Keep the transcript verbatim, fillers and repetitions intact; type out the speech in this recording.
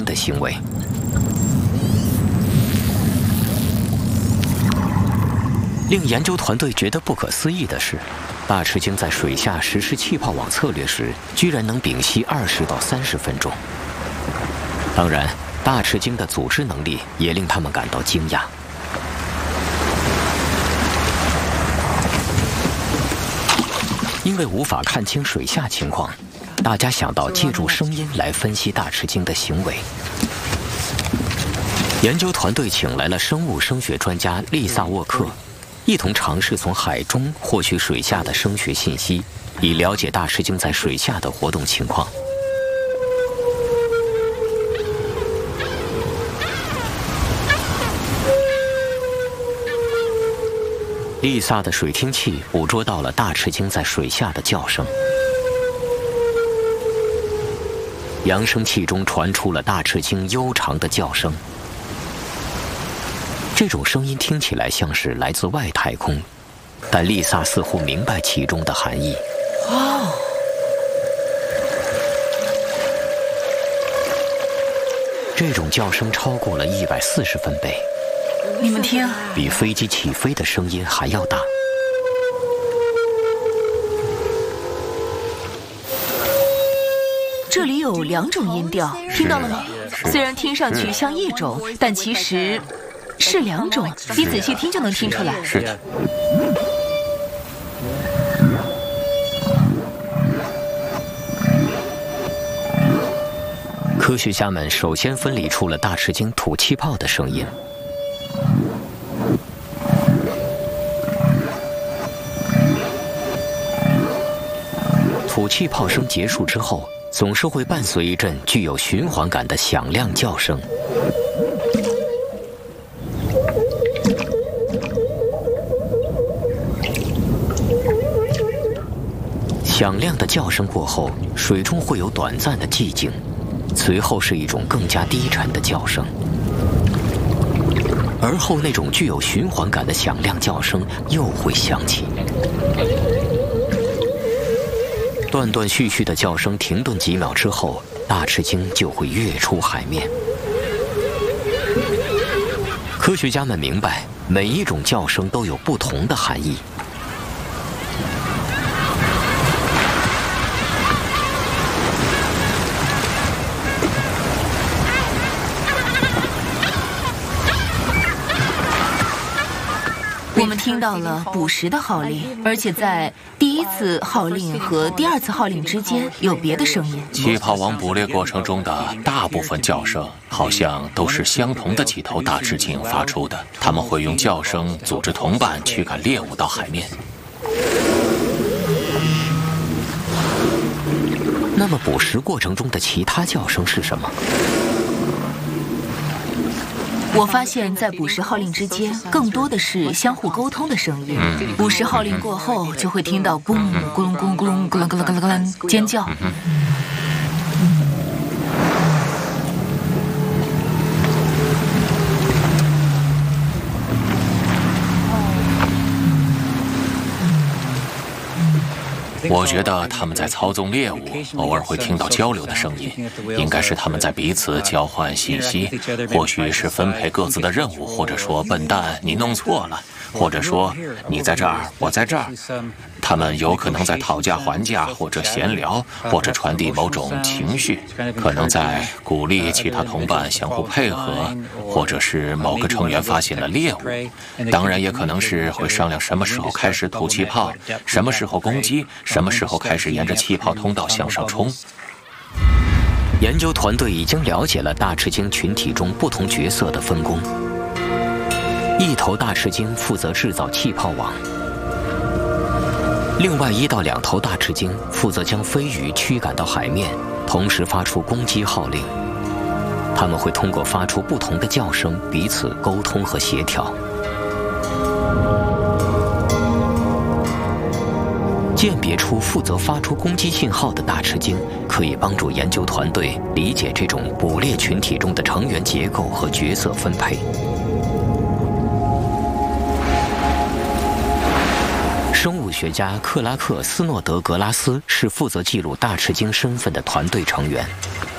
的行为。令研究团队觉得不可思议的是，大翅鲸在水下实施气泡网策略时，居然能屏息二十到三十分钟。当然，大翅鲸的组织能力也令他们感到惊讶。因为无法看清水下情况，大家想到借助声音来分析大翅鲸的行为。研究团队请来了生物声学专家丽萨沃克，一同尝试从海中获取水下的声学信息，以了解大翅鲸在水下的活动情况。丽萨的水听器捕捉到了大翅鲸在水下的叫声，扬声器中传出了大翅鲸悠长的叫声。这种声音听起来像是来自外太空，但丽萨似乎明白其中的含义。 哦， 这种叫声超过了一百四十分贝。 你们听， 比飞机起飞的声音还要大。 这里有两种音调，听到了吗？虽然听上去像一种，但其实是两种。你仔细听就能听出来。 是的。 科学家们首先分离出了大翅鲸吐气泡的声音。吐气泡声结束之后，总是会伴随一阵具有循环感的响亮叫声。响亮的叫声过后，水中会有短暂的寂静，随后是一种更加低沉的叫声，而后那种具有循环感的响亮叫声又会响起。断断续续的叫声停顿几秒之后，大翅鲸就会跃出海面。科学家们明白，每一种叫声都有不同的含义。 我们听到了捕食的号令，而且在第一次号令和第二次号令之间有别的声音。 气泡网捕猎过程中的大部分叫声，好像都是相同的几头大翅鲸发出的。他们会用叫声组织同伴驱赶猎物到海面。 那么捕食过程中的其他叫声是什么？ 我发现，在捕食号令之间，更多的是相互沟通的声音。捕食号令过后，就会听到“嘣”“咕隆咕隆咕隆咕隆咕隆咕隆咕隆”尖叫。 我觉得他们在操纵猎物，偶尔会听到交流的声音，应该是他们在彼此交换信息，或许是分配各自的任务，或者说“笨蛋，你弄错了”，或者说“你在这儿，我在这儿”。他们有可能在讨价还价，或者闲聊，或者传递某种情绪，可能在鼓励其他同伴相互配合，或者是某个成员发现了猎物。当然，也可能是会商量什么时候开始吐气泡，什么时候攻击，什么时候开始沿着气泡通道向上冲。 研究团队已经了解了大翅鲸群体中不同角色的分工。一头大翅鲸负责制造气泡网，另外一到两头大翅鲸负责将飞鱼驱赶到海面，同时发出攻击号令。它们会通过发出不同的叫声彼此沟通和协调。鉴别出负责发出攻击信号的大翅鲸，可以帮助研究团队理解这种捕猎群体中的成员结构和角色分配。生物学家克拉克·斯诺德格拉斯是负责记录大翅鲸身份的团队成员。